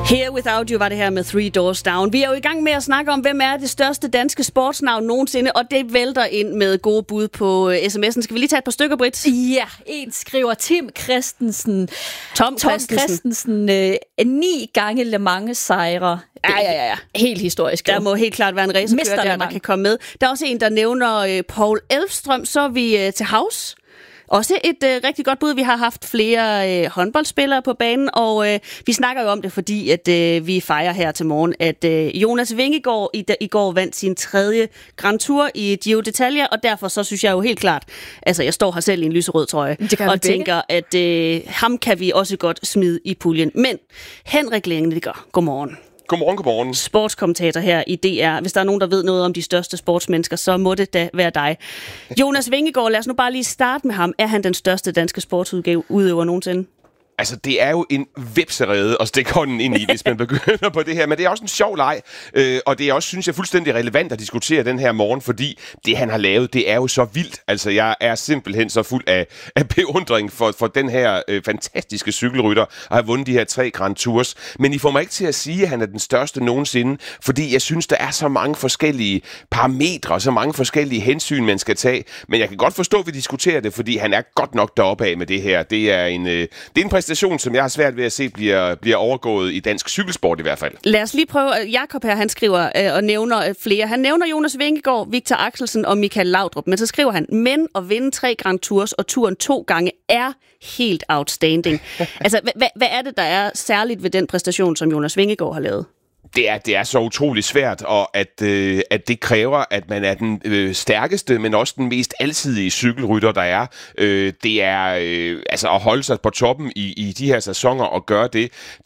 Here Without You var det her med Three Doors Down. Vi er jo i gang med at snakke om, hvem er det største danske sportsnavn nogensinde, og det vælter ind med gode bud på sms'en. Skal vi lige tage et par stykker, Britt? Ja, en skriver Tim Christensen. Tom Christensen. 9 gange Le Mans sejre. Ja. Helt historisk. Der må helt klart være en racerkører der kan komme med. Der er også en, der nævner Paul Elvstrøm, så er vi til havs. Også et rigtig godt bud. Vi har haft flere håndboldspillere på banen, og vi snakker jo om det, fordi at vi fejrer her til morgen, at Jonas Vingegaard i går vandt sin 3. Grand Tour i Giro d'Italia, og derfor så synes jeg jo helt klart, altså jeg står her selv i en lyserød trøje, og tænker, at ham kan vi også godt smide i puljen. Men Henrik Længegaard, godmorgen. Godmorgen. Sportskommentator her i DR. Hvis der er nogen, der ved noget om de største sportsmennesker, så må det da være dig. Jonas Vingegaard, lad os nu bare lige starte med ham. Er han den største danske sportsudøver nogensinde? Altså, det er jo en vepserede at stikke hånden ind i, hvis man begynder på det her. Men det er også en sjov leg, og det er også, synes jeg, fuldstændig relevant at diskutere den her morgen, fordi det, han har lavet, det er jo så vildt. Altså, jeg er simpelthen så fuld af beundring for den her fantastiske cykelrytter, og har vundet de her 3 Grand Tours. Men I får mig ikke til at sige, at han er den største nogensinde, fordi jeg synes, der er så mange forskellige parametre, så mange forskellige hensyn, man skal tage. Men jeg kan godt forstå, at vi diskuterer det, fordi han er godt nok deroppe af med det her. Det er en præstation, som jeg har svært ved at se bliver overgået i dansk cykelsport i hvert fald. Lad os lige prøve. Jakob her, han skriver og nævner flere. Han nævner Jonas Vingegaard, Victor Axelsen og Michael Laudrup, men så skriver han, men at vinde 3 Grand Tours og turen 2 gange er helt outstanding. Altså, hvad er det, der er særligt ved den præstation, som Jonas Vingegaard har lavet? Det er så utrolig svært, og at det kræver, at man er den stærkeste, men også den mest alsidige cykelrytter, der er. Det er altså at holde sig på toppen i de her sæsoner og gøre det.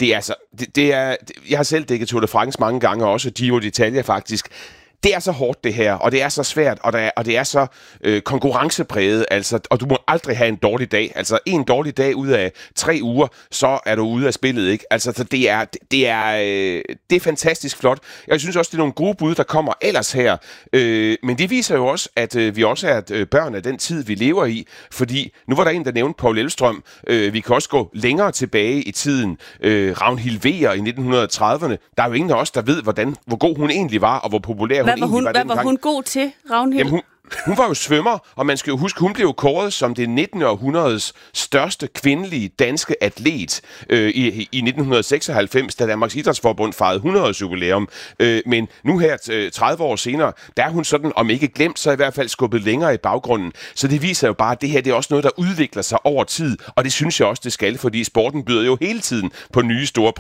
Jeg har selv dækket Tour de France mange gange, og også Giro d'Italia faktisk. Det er så hårdt det her, og det er så svært, og det er så konkurrencepræget, altså, og du må aldrig have en dårlig dag. Altså en dårlig dag ud af 3 uger, så er du ude af spillet, ikke? Altså så det er fantastisk flot. Jeg synes også, det er nogle gode bud, der kommer ellers her. Men det viser jo også, at vi også er børn af den tid, vi lever i, fordi nu var der en, der nævnte Paul Elvstrøm. Vi kan også gå længere tilbage i tiden. Ragnhild Wehr i 1930'erne. Der er jo ingen af os, der ved, hvor god hun egentlig var, og hvor populær Hvad var hun god til, Ragnhild? Jamen, hun var jo svømmer, og man skal jo huske, hun blev kåret som det 19. århundredes største kvindelige danske atlet i 1996, da Danmarks Idrætsforbund fejrede 100-års jubilæum. Men nu her, 30 år senere, der er hun sådan, om ikke glemt, så i hvert fald skubbet længere i baggrunden. Så det viser jo bare, at det her det er også noget, der udvikler sig over tid, og det synes jeg også, det skal, fordi sporten byder jo hele tiden på nye store